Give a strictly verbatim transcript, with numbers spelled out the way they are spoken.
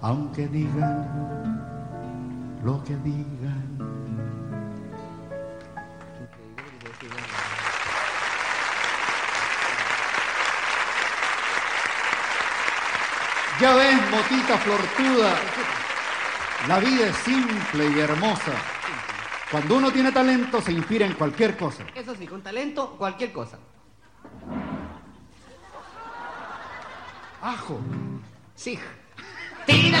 Aunque digan lo que digan. Ya ves, motita flortuda, la vida es simple y hermosa. Cuando uno tiene talento, se inspira en cualquier cosa. Eso sí, con talento, cualquier cosa. Ajo. Sí. Tira.